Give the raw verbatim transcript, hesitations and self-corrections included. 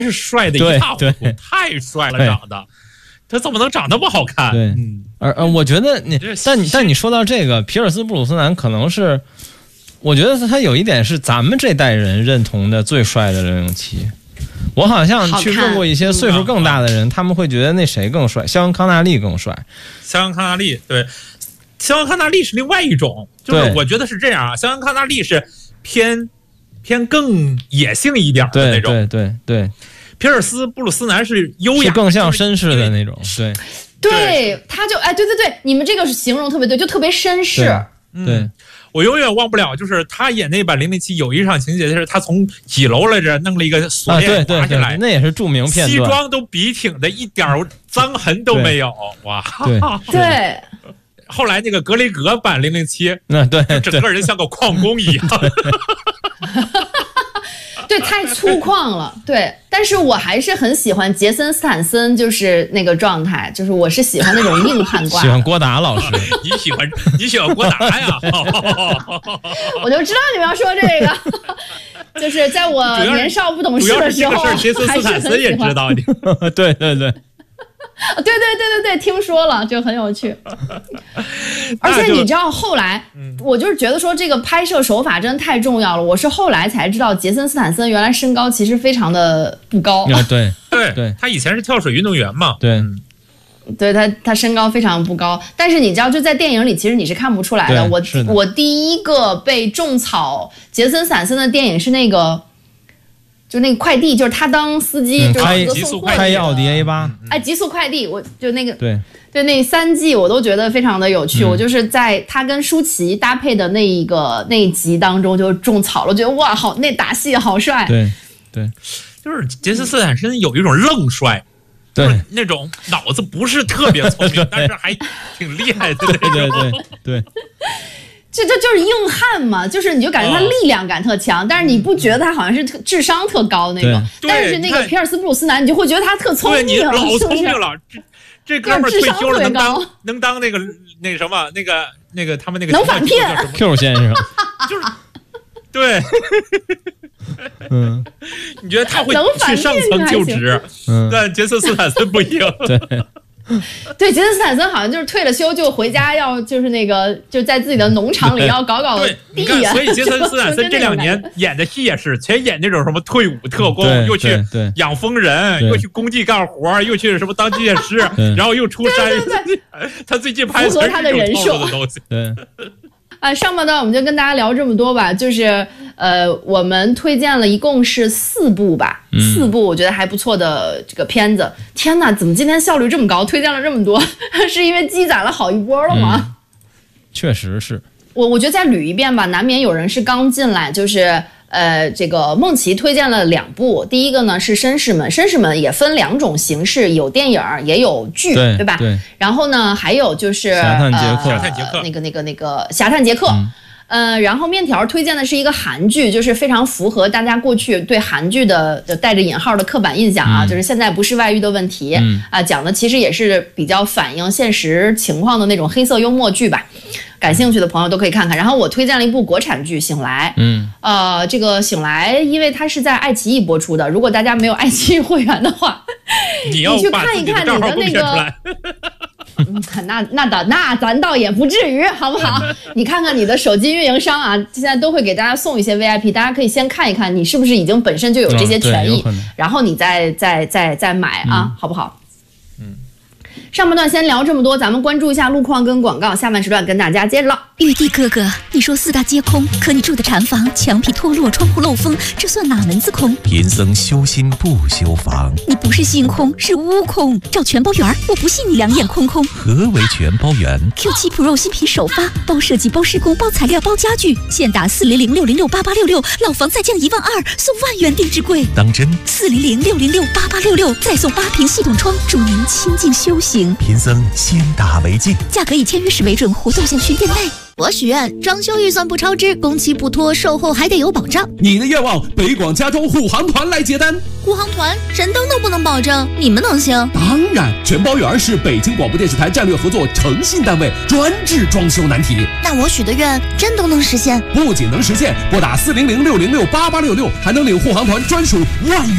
是帅的一塌糊涂，太帅了，长得。他怎么能长那么好看？ 对， 嗯， 而而我觉得你，但你但你说到这个皮尔斯布鲁斯南，可能是，我觉得他有一点是咱们这代人认同的最帅的零零七。我好像去问过一些岁数更大的人，他们会觉得那谁更帅，肖恩康纳利更帅。 肖恩康纳利，对，肖恩康纳利是另外一种，就是我觉得是这样啊，肖恩康纳利是偏偏更野性一点的那种， 对对对对。 皮尔斯布鲁斯南是优雅， 是更像绅士的那种，对， 对，他就哎，对对对，你们这个形容特别对，就特别绅士。 对，对嗯、我永远忘不了，就是他演那版零零七有一场情节，就是他从几楼来着弄了一个锁链滑下来、啊， 那也是著名片段， 西装都笔挺的，一点脏痕都没有，哇， 对对。 后来那个格雷格版零零七， 那对， 整个人像个矿工一样。 对，太粗犷了。对，但是我还是很喜欢杰森斯坦森，就是那个状态，就是我是喜欢那种硬汉挂。 喜欢郭达老师， 你喜欢你喜欢郭达呀？ 我就知道你们要说这个，就是在我年少不懂事的时候， 杰森斯坦森也知道你。 对对对。 对对对对对，听说了，就很有趣。而且你知道，后来、嗯、我就是觉得说这个拍摄手法真的太重要了。我是后来才知道，杰森斯坦森原来身高其实非常的不高。 啊、对对对， 他以前是跳水运动员嘛。 对， 嗯、 对他他身高非常不高，但是你知道，就在电影里，其实你是看不出来的。我我第一个被种草杰森斯坦森的电影是那个。就那个快递，就是他当司机， 嗯、 就是开送货的、 开奥迪 A 八， 哎，极速快递，我就那个对对那三季我都觉得非常的有趣。 嗯、 我就是在他跟舒淇搭配的那一个那一集当中就种草了，我觉得哇，好那打戏好帅。 对对， 就是杰森斯坦森有一种愣帅， 对、 就是、那种脑子不是特别聪明，但是还挺厉害的那种。 对对对对。 这这就是硬汉嘛，就是你就感觉他力量感特强，哦、但是你不觉得他好像是特智商特高那种，但是那个皮尔斯布鲁斯南，你就会觉得他特聪明， 对你老聪明了， 是是这这哥们退休了能当能当那个那个什么那个那个他们那个能反骗 Q 先生， 就是对， 嗯， 你觉得他会去上层就职， 嗯， 但杰森斯坦森不一样， 对。 对，杰森斯坦森好像就是退了休就回家，要就是那个就在自己的农场里要搞搞地呀、啊。 所以杰森斯坦森这两年演的戏也是全演那种什么退伍特工，又去养蜂人，又去工地干活，又去什么当机械师，然后又出山。 对对对他最近拍的符合他的人设的东西。 对。 啊，上半段我们就跟大家聊这么多吧，就是呃，我们推荐了一共是四部吧，嗯、四部我觉得还不错的这个片子。天哪，怎么今天效率这么高？推荐了这么多，是因为积攒了好一波了吗？ 嗯、确实是。 我我觉得再捋一遍吧，难免有人是刚进来，就是。呃，这个梦琪推荐了两部，第一个呢是绅士们，绅士们也分两种形式，有电影也有剧， 对, 对吧？ 对。 然后呢，还有就是侠探杰克， 侠探杰克， 那个那个那个侠探杰克。嗯呃，然后面条推荐的是一个韩剧，就是非常符合大家过去对韩剧的带着引号的刻板印象啊，嗯、就是现在不是外遇的问题、嗯、啊，讲的其实也是比较反映现实情况的那种黑色幽默剧吧。感兴趣的朋友都可以看看。然后我推荐了一部国产剧《醒来》，嗯，呃，这个《醒来》因为它是在爱奇艺播出的，如果大家没有爱奇艺会员的话， 你, 你去看一看你的那个。嗯、那那倒那咱倒也不至于，好不好？你看看你的手机运营商啊，现在都会给大家送一些 V I P， 大家可以先看一看，你是不是已经本身就有这些权益，哦、然后你再再再再买啊，嗯、好不好？嗯。上半段先聊这么多，咱们关注一下路况跟广告，下半时段跟大家接着唠。 玉帝哥哥，你说四大皆空，可你住的禅房墙皮脱落，窗户漏风，这算哪门子空？ 贫僧修心不修房。 你不是心空，是悟空。找全包圆，我不信你两眼空空。 何为全包圆 ？Q 七 Pro 新品首发，包设计、包施工、包材料、包家具，现打四零零六零六八八六六，老房再降一万二，送万元定制柜。 当真？ 四零零六零六八八六六，再送八屏系统窗，助您清静修行。 贫僧先打为敬， 价格以签约时为准，活动限需店内。 我许愿装修预算不超支，工期不拖，售后还得有保障。 你的愿望，北广家装护航团来接单。 护航团神灯都不能保证，你们能行？ 当然，全包圆是北京广播电视台战略合作诚信单位，专治装修难题。 那我许的愿真都能实现？ 不仅能实现，拨打四零零六零六八八六六，还能领护航团专属万元